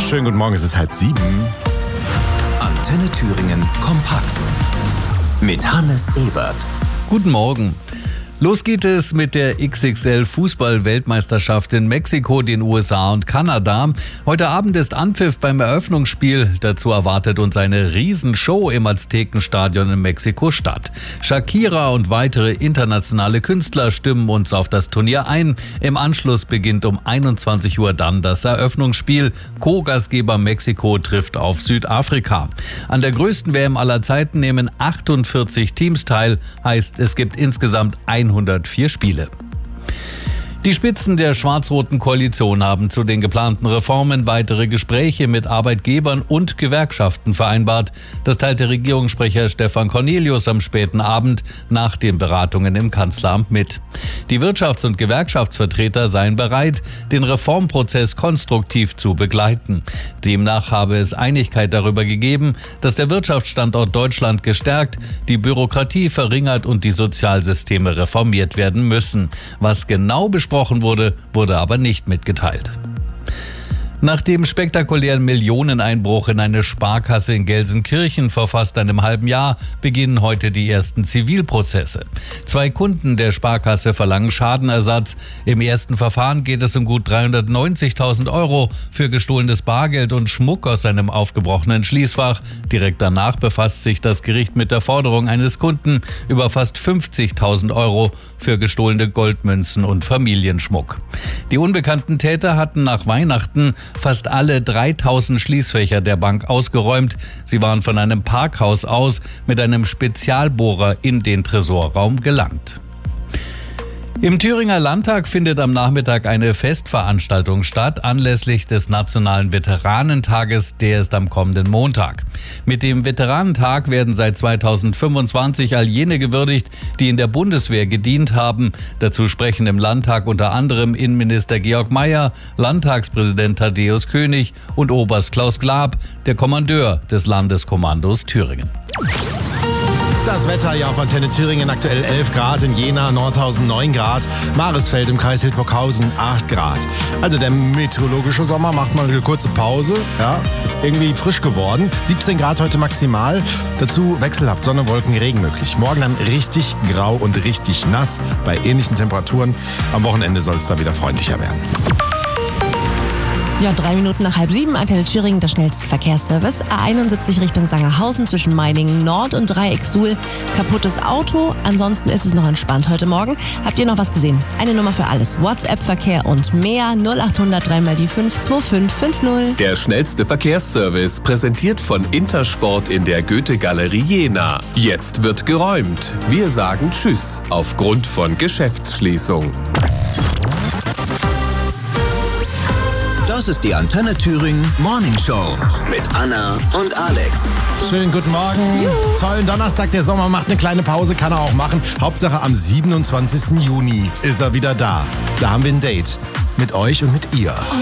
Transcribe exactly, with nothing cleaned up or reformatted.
Schönen guten Morgen, es ist halb sieben. Antenne Thüringen kompakt mit Hannes Ebert. Guten Morgen. Los geht es mit der X X L-Fußball-Weltmeisterschaft in Mexiko, den U S A und Kanada. Heute Abend ist Anpfiff beim Eröffnungsspiel. Dazu erwartet uns eine Riesenshow im Aztekenstadion in Mexiko-Stadt. Shakira und weitere internationale Künstler stimmen uns auf das Turnier ein. Im Anschluss beginnt um einundzwanzig Uhr dann das Eröffnungsspiel. Co-Gastgeber Mexiko trifft auf Südafrika. An der größten W M aller Zeiten nehmen achtundvierzig Teams teil. Heißt, es gibt insgesamt hundertvier Spiele. Die Spitzen der schwarz-roten Koalition haben zu den geplanten Reformen weitere Gespräche mit Arbeitgebern und Gewerkschaften vereinbart. Das teilte Regierungssprecher Stefan Cornelius am späten Abend nach den Beratungen im Kanzleramt mit. Die Wirtschafts- und Gewerkschaftsvertreter seien bereit, den Reformprozess konstruktiv zu begleiten. Demnach habe es Einigkeit darüber gegeben, dass der Wirtschaftsstandort Deutschland gestärkt, die Bürokratie verringert und die Sozialsysteme reformiert werden müssen. Was genau besprochen wurde, wurde aber nicht mitgeteilt. Nach dem spektakulären Millioneneinbruch in eine Sparkasse in Gelsenkirchen vor fast einem halben Jahr beginnen heute die ersten Zivilprozesse. Zwei Kunden der Sparkasse verlangen Schadenersatz. Im ersten Verfahren geht es um gut dreihundertneunzigtausend Euro für gestohlenes Bargeld und Schmuck aus einem aufgebrochenen Schließfach. Direkt danach befasst sich das Gericht mit der Forderung eines Kunden über fast fünfzigtausend Euro für gestohlene Goldmünzen und Familienschmuck. Die unbekannten Täter hatten nach Weihnachten fast alle dreitausend Schließfächer der Bank ausgeräumt. Sie waren von einem Parkhaus aus mit einem Spezialbohrer in den Tresorraum gelangt. Im Thüringer Landtag findet am Nachmittag eine Festveranstaltung statt, anlässlich des Nationalen Veteranentages, der ist am kommenden Montag. Mit dem Veteranentag werden seit zweitausendfünfundzwanzig all jene gewürdigt, die in der Bundeswehr gedient haben. Dazu sprechen im Landtag unter anderem Innenminister Georg Mayer, Landtagspräsident Thaddäus König und Oberst Klaus Glab, der Kommandeur des Landeskommandos Thüringen. Das Wetter hier auf Antenne Thüringen, aktuell elf Grad, in Jena, Nordhausen neun Grad, Maresfeld im Kreis Hildburghausen acht Grad. Also der meteorologische Sommer macht mal eine kurze Pause, ja, ist irgendwie frisch geworden. siebzehn Grad heute maximal, dazu wechselhaft Sonne, Wolken, Regen möglich. Morgen dann richtig grau und richtig nass bei ähnlichen Temperaturen. Am Wochenende soll es dann wieder freundlicher werden. Ja, drei Minuten nach halb sieben, Antenne Thüringen, der schnellste Verkehrsservice. A einundsiebzig Richtung Sangerhausen zwischen Meiningen Nord und Dreiecksuhl. Kaputtes Auto, ansonsten ist es noch entspannt heute Morgen. Habt ihr noch was gesehen? Eine Nummer für alles. WhatsApp-Verkehr und mehr. null acht hundert drei mal die fünf zwei fünf fünf null. Der schnellste Verkehrsservice, präsentiert von Intersport in der Goethe-Galerie Jena. Jetzt wird geräumt. Wir sagen Tschüss aufgrund von Geschäftsschließung. Das ist die Antenne Thüringen Morning Show mit Anna und Alex. Schönen guten Morgen. Juhu. Tollen Donnerstag, der Sommer macht eine kleine Pause, kann er auch machen. Hauptsache am siebenundzwanzigsten Juni ist er wieder da. Da haben wir ein Date mit euch und mit ihr.